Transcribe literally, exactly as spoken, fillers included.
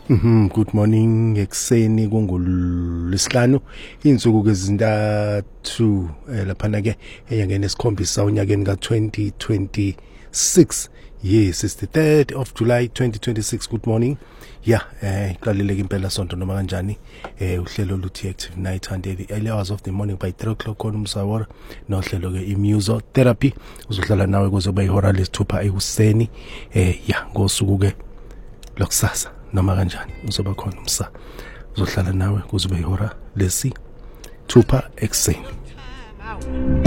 Mhm, good morning. Ekseni kungolisihlanu insuku kezintathu laphana ke enyangeni esikhombisa unyakeni ka twenty twenty-six. Yes, it's the third of July twenty twenty-six. Good morning. Yeah, eh iqalileke impela sonto noma kanjani. Eh uhlelo luthi active night and the early hours of the morning by three o'clock khona umsawora nohlelo ke imuso therapy uzohlala nawe kuze kube ihora lesithupha ekuseni. Eh yeah, ngosuku ke lokusasa noma kanjani uzoba khona umsa uzohlala nawe kuze ube ihora lesi thupha ekuseni.